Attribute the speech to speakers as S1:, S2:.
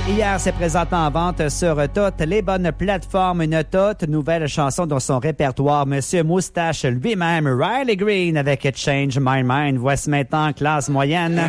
S1: Hier, c'est présenté en vente sur toutes les bonnes plateformes. Une toute nouvelle chanson dans son répertoire. Monsieur Moustache lui-même, Riley Green avec Change My Mind. Voici maintenant classe moyenne.